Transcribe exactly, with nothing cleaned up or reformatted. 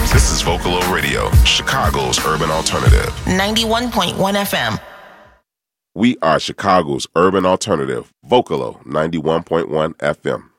This is Vocalo Radio, Chicago's urban alternative. ninety-one point one F M. We are Chicago's urban alternative, Vocalo ninety-one point one F M.